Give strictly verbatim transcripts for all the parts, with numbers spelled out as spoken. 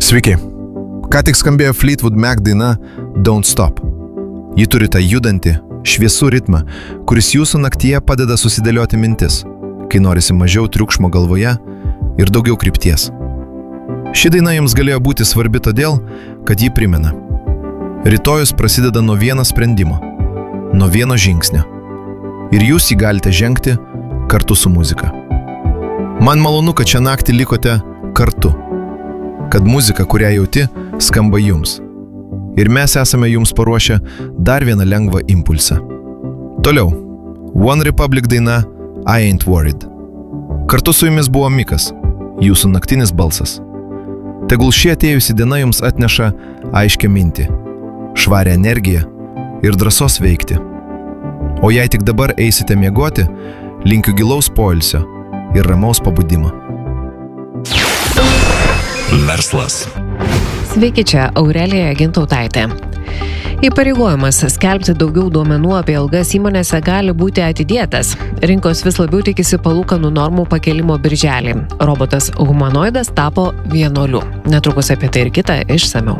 Sveiki. Ką tik skambėjo Fleetwood Mac daina Don't Stop. Ji turi tą judantį, šviesų ritmą, kuris jūsų naktyje padeda susidėlioti mintis, kai norisi mažiau triukšmo galvoje ir daugiau krypties. Ši daina jums galėjo būti svarbi todėl, kad ji primena. Rytojus prasideda nuo vieno sprendimo, nuo vieno žingsnio. Ir jūs jį galite žengti kartu su muzika. Man malonu, kad šią naktį likote kartu. Kad muzika, kurią jauti, skamba jums. Ir mes esame jums paruošę dar vieną lengvą impulsą. Toliau. One Republic daina I Ain't Worried. Kartu su jumis buvo Mikas, jūsų naktinis balsas. Tegul ši atėjusi diena jums atneša aiškią mintį, švarią energiją ir drąsos veikti. O jei tik dabar eisite miegoti, linkiu gilaus poilsio ir ramaus pabudimo. Verslas. Sveiki, čia Aurelija Gintautaitė. Įpareigojimas skelbti daugiau duomenų apie algas įmonėse gali būti atidėtas. Rinkos vis labiau tikisi palūkanų normų pakėlimo birželį. Robotas humanoidas tapo vienuoliu. Netrukus apie tai ir kitą išsamiau.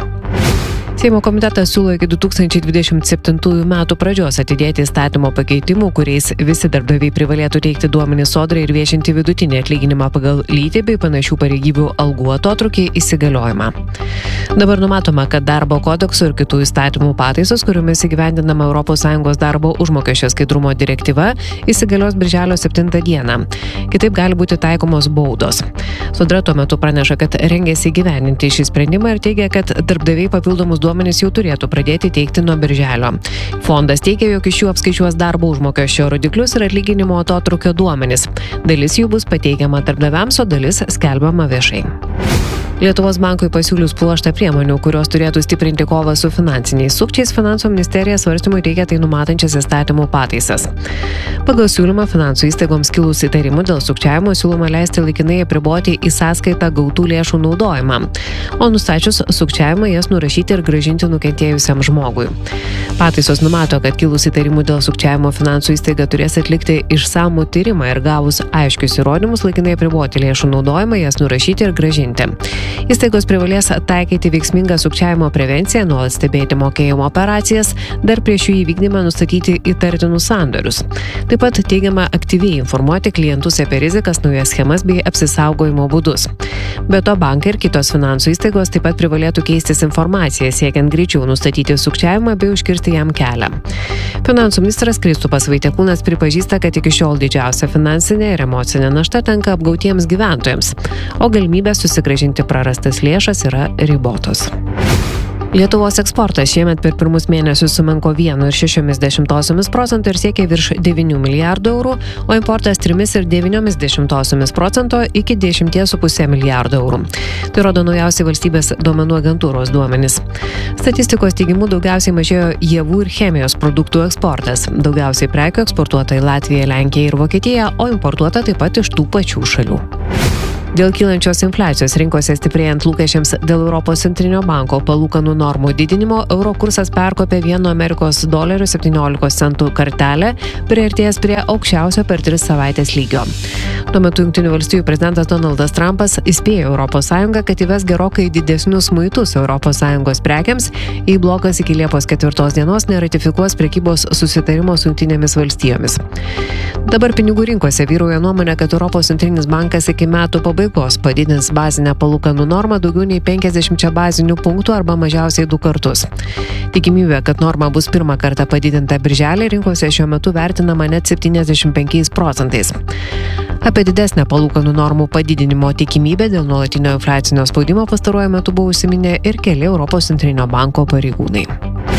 Seimo komitetas siūlo iki du tūkstančiai dvidešimt septintųjų metų pradžios atidėti įstatymo pakeitimų, kuriais visi darbdaviai privalėtų teikti duomenis Sodrai ir viešinti vidutinį atlyginimą pagal lytį bei panašių pareigybių algų atotrūkį įsigaliojimą. Dabar numatoma, kad darbo kodekso ir kitų įstatymų pataisos, kuriomis įgyvendinama Europos Sąjungos darbo užmokesčio skaidrumo direktyva, įsigalios birželio septintą dieną. Kitaip gali būti taikomos baudos. Sodra tuo metu praneša, kad rengiasi įgyvendinti šį sprendimą ir teigia, kad darbdaviai papildomus duomenys jau turėtų pradėti teikti nuo birželio. Fondas teigia, jog iš jų apskaičiuos darbo užmokesčio rodiklius ir atlyginimo atotrūkio duomenys. Dalis jų bus pateikiama darbdaviams, o dalis skelbiama viešai. Lietuvos bankui pasiūlius pluoštą priemonių, kurios turėtų stiprinti kovą su finansiniais sukčiais, Finansų ministerija svarstymui teikia tai numatančias įstatymų pataisas. Pagal siūlymą finansų įstaigoms kilus įtarimų dėl sukčiavimo siūloma leisti laikinai apriboti į sąskaitą gautų lėšų naudojimą, o nustačius sukčiavimą jas nurašyti ir grąžinti nukentėjusiam žmogui. Pataisos numato, kad kilus įtarimų dėl sukčiavimo finansų įstaiga turės atlikti išsamų tyrimą ir gavus aiškius įrodymus laikinai apriboti lėšų naudojimą, jas nurašyti ir grąžinti. Įstaigos privalės taikyti veiksmingą sukčiavimo prevenciją, nuolat stebėti mokėjimo operacijas, dar prieš jų įvykdymą nustatyti įtartinus sandorius. Taip pat teigiama aktyviai informuoti klientus apie rizikas, naujas schemas bei apsisaugojimo būdus. Be to, bankai ir kitos finansų įstaigos taip pat privalėtų keistis informaciją, siekiant greičiau nustatyti sukčiavimą bei užkirsti jam kelią. Finansų ministras Kristupas Vaitiekūnas pripažįsta, kad iki šiol didžiausia finansinė ir emocinė našta tenka apgautiems gyventojams, o galimybė susigrąžinti prarastas lėšas yra ribotos. Lietuvos eksportas šiemet per pirmus mėnesius sumenko vienu ir šešiomis dešimtosiomis procento ir siekė virš devynių milijardų eurų, o importas trimis ir devyniomis dešimtosiomis procento iki dešimties su puse milijardo eurų. Tai rodo naujausi valstybės duomenų agentūros duomenys. Statistikos teigimu daugiausiai mažėjo javų ir chemijos produktų eksportas. Daugiausiai prekių eksportuota į Latviją, Lenkiją ir Vokietiją, o importuota taip pat iš tų pačių šalių. Dėl kylančios infliacijos rinkose stiprėjant lūkesčiams dėl Europos centrinio banko palūkanų normų didinimo, euro kursas perkopė vieno Amerikos dolerio septyniolikos centų kartelę, priartėjęs prie aukščiausio per tris savaitės lygio. Tuo metu Jungtinių valstijų prezidentas Donaldas Trumpas įspėjo Europos Sąjungą, kad įves gerokai didesnius muitus Europos Sąjungos prekiams, jei blokas iki Liepos ketvirtos dienos neratifikuos prekybos susitarimo su Jungtinėmis valstijomis. Dabar pinigų rinkose vyrauja nuomonė, kad Europos centrinis bankas iki metų pabaigos padidins bazinę palūkanų normą daugiau nei penkiasdešimčia bazinių punktų arba mažiausiai du kartus. Tikimybė, kad norma bus pirmą kartą padidinta birželį, rinkose šiuo metu vertinama net septyniasdešimt penkiais procentais. Apie didesnę palūkanų normų padidinimo tikimybę dėl nuolatinio infliacinio spaudimo pastaruoju metu buvo užsiminę ir keli Europos centrinio banko pareigūnai.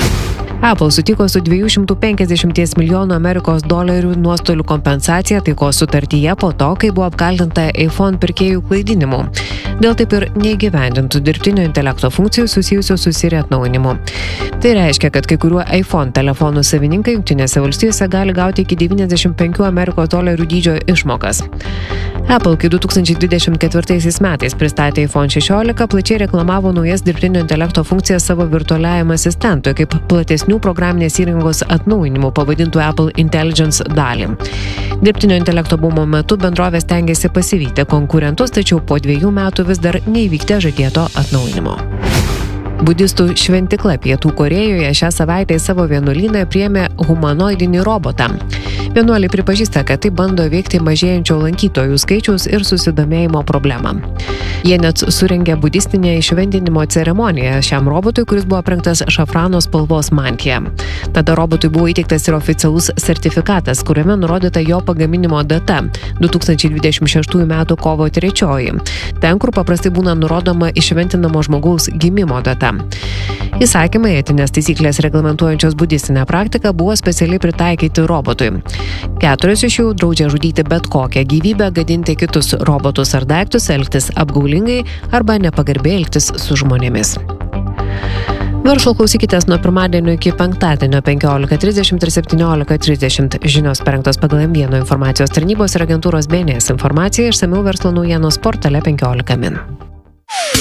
Apple sutiko su dviejų šimtų penkiasdešimties milijonų Amerikos dolerių nuostolių kompensacija taikos sutartyje po to, kai buvo apkaltinta iPhone pirkėjų klaidinimu. Dėl taip ir neįgyvendintų dirbtinio intelekto funkcijų susijusių su Siri atnaujinimu. Tai reiškia, kad kai kuriuo iPhone telefonų savininkai Jungtinėse valstijose gali gauti iki devyniasdešimt penkių Amerikos dolerių dydžio išmokas. Apple kai du tūkstančiai dvidešimt ketvirtaisiais metais pristatė iPhone šešiolika, plačiai reklamavo naujas dirbtinio intelekto funkcijas savo virtualiajam asistentui kaip platesnių programinės įrangos atnaujinimų pavadintų Apple Intelligence dalį. Dirbtinio intelekto bumo metu bendrovės stengiasi pasivyti konkurentus, tačiau po dviejų metų vis dar neįvykti žadėto atnaujinimo. Budistų šventikla Pietų Korėjoje šią savaitę į savo vienuolyną priėmė humanoidinį robotą. Vienuoliai pripažįsta, kad tai bando veikti mažėjančio lankytojų skaičiaus ir susidomėjimo problemą. Jie net surengė budistinę įšventinimo ceremoniją šiam robotui, kuris buvo aprengtas šafrano spalvos mantija. Tada robotui buvo įteiktas ir oficialus sertifikatas, kuriame nurodyta jo pagaminimo data – du tūkstančiai dvidešimt šeštųjų metų kovo trečioji. Ten, kur paprastai būna nurodoma įšventinamo žmogaus gimimo data. Įsakymai, etinės taisyklės reglamentuojančios budistinę praktiką buvo specialiai pritaikyti robotui. Keturios iš jų draudžia žudyti bet kokią gyvybę, gadinti kitus robotus ar daiktus, elgtis apgaulingai arba nepagarbiai elgtis su žmonėmis. Verslo klausykitės nuo pirmadienio iki penktadienio penkiolika trisdešimt ir septyniolika trisdešimt. Žinios parengtos pagal M vieno informacijos tarnybos ir agentūros B N S informaciją, išsamiau verslo naujienos portale penkiolika min.